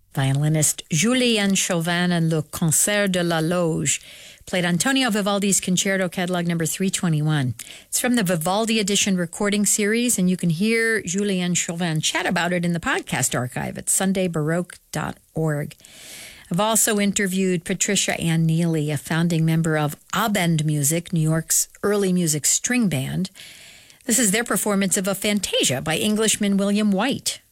Violinist Julien Chauvin and Le Concert de la Loge played Antonio Vivaldi's Concerto Catalog number 321. It's from the Vivaldi Edition recording series, and you can hear Julien Chauvin chat about it in the podcast archive at sundaybaroque.org. I've also interviewed Patricia Ann Neely, a founding member of Abend Music, New York's early music string band. This is their performance of a Fantasia by Englishman William White.